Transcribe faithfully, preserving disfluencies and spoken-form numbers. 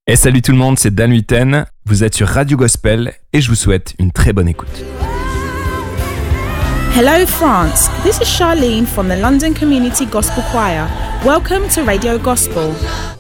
Et salut tout le monde, c'est Dan Huiten. Vous êtes sur Radio Gospel et je vous souhaite une très bonne écoute. Hello France, this is Charlene from the London Community Gospel Choir. Welcome to Radio Gospel.